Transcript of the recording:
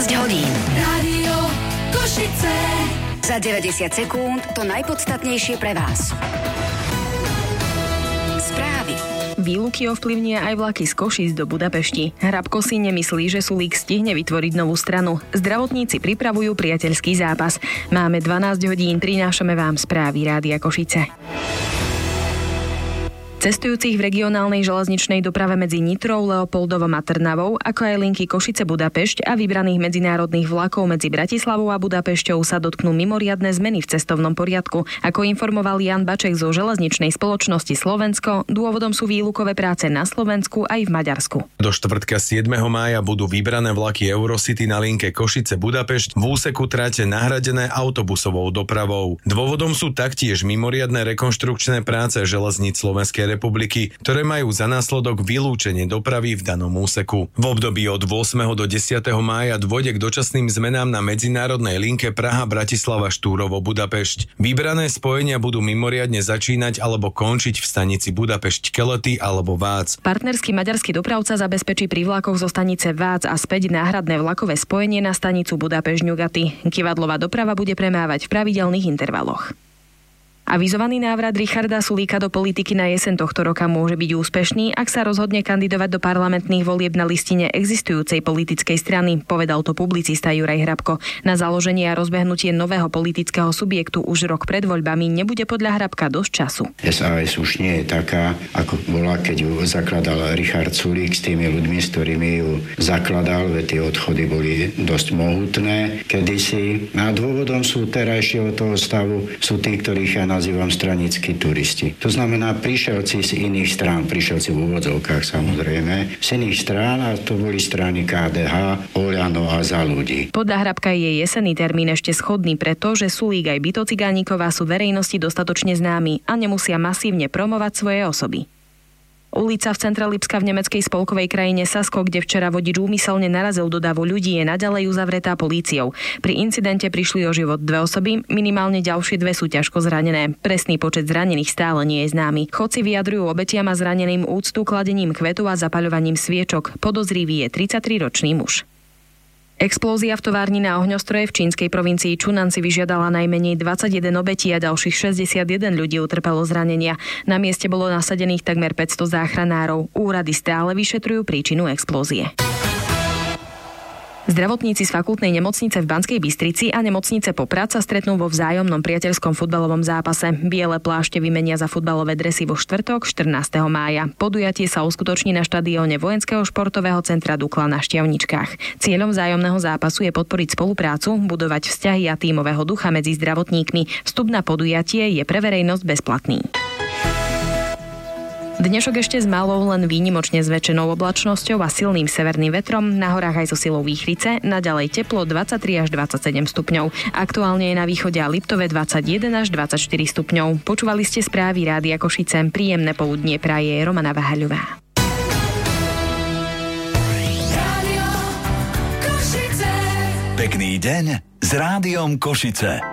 hodín. Rádio Košice. Za 90 sekúnd to najpodstatnejšie pre vás. Správy. Výluky ovplyvnia aj vlaky z Košíc do Budapešti. Hrabko si nemyslí, že Sulík stihne vytvoriť novú stranu. Zdravotníci pripravujú priateľský zápas. Máme 12 hodín, prinášame vám správy Rádia Košice. Cestujúcich v regionálnej železničnej doprave medzi Nitrou, Leopoldovom a Trnavou, ako aj linky Košice-Budapešť a vybraných medzinárodných vlakov medzi Bratislavou a Budapešťou sa dotknú mimoriadne zmeny v cestovnom poriadku. Ako informoval Jan Baček zo železničnej spoločnosti Slovensko, dôvodom sú výlukové práce na Slovensku aj v Maďarsku. Do štvrtka 7. mája budú vybrané vlaky Eurocity na linke Košice-Budapešť v úseku trate nahradené autobusovou dopravou. Dôvodom sú taktiež mimoriadne rekonštrukčné práce železníc Slovenskej republiky, ktoré majú za následok vylúčenie dopravy v danom úseku. V období od 8. do 10. mája dôjde k dočasným zmenám na medzinárodnej linke Praha-Bratislava-Štúrovo-Budapešť. Vybrané spojenia budú mimoriadne začínať alebo končiť v stanici Budapešť-Kelety alebo Vác. Partnerský maďarský dopravca zabezpečí pri vlakoch zo stanice Vác a späť náhradné vlakové spojenie na stanicu Budapešť-Ňugaty. Kivadlová doprava bude premávať v pravidelných intervaloch. Avizovaný návrat Richarda Sulíka do politiky na jeseň tohto roka môže byť úspešný, ak sa rozhodne kandidovať do parlamentných volieb na listine existujúcej politickej strany, povedal to publicista Juraj Hrabko. Na založenie a rozbehnutie nového politického subjektu už rok pred voľbami nebude podľa Hrabka dosť času. SAS už nie je taká, ako bola, keď ju zakladal Richard Sulík s tými ľuďmi, s ktorými ju zakladal, veď tie odchody boli dosť mohutné kedysi. A dôvodom sú terajšieho toho stavu sú tí, ktorých ja nazývam stranickí turisti. To znamená prišielci z iných strán, prišielci v úvodzovkách samozrejme, z iných strán, a to boli strany KDH, Oľano a Za ľudí. Podľa Hrabka je jesenný termín ešte schodný, pretože Sulík aj Byto Cigániková sú verejnosti dostatočne známi a nemusia masívne promovať svoje osoby. Ulica v centre Lipska v nemeckej spolkovej krajine Sasko, kde včera vodič úmyselne narazil do davu ľudí, je naďalej uzavretá políciou. Pri incidente prišli o život 2 osoby, minimálne ďalšie 2 sú ťažko zranené. Presný počet zranených stále nie je známy. Chodci vyjadrujú obetiam a zraneným úctu kladením kvetov a zapaľovaním sviečok. Podozrivý je 33-ročný muž. Explózia v továrni na ohňostroje v čínskej provincii Čunan si vyžiadala najmenej 21 obetí a ďalších 61 ľudí utrpelo zranenia. Na mieste bolo nasadených takmer 500 záchranárov. Úrady stále vyšetrujú príčinu explózie. Zdravotníci z fakultnej nemocnice v Banskej Bystrici a nemocnice Poprad sa stretnú vo vzájomnom priateľskom futbalovom zápase. Biele plášte vymenia za futbalové dresy vo štvrtok 14. mája. Podujatie sa uskutoční na štadióne Vojenského športového centra Dukla na Štiavničkách. Cieľom vzájomného zápasu je podporiť spoluprácu, budovať vzťahy a tímového ducha medzi zdravotníkmi. Vstup na podujatie je pre verejnosť bezplatný. Dnešok ešte s malou, len výnimočne zväčšenou oblačnosťou a silným severným vetrom, na horách aj so silou výchrice, naďalej teplo 23 až 27 stupňov. Aktuálne je na východe a Liptove 21 až 24 stupňov. Počúvali ste správy Rádia Košice. Príjemné poludnie praje Romana Vahaľová. Pekný deň s Rádiom Košice.